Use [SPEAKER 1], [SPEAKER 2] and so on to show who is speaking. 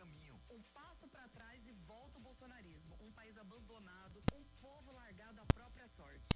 [SPEAKER 1] caminho.
[SPEAKER 2] Um passo para trás e volta o bolsonarismo. Um país abandonado, um povo largado à própria sorte.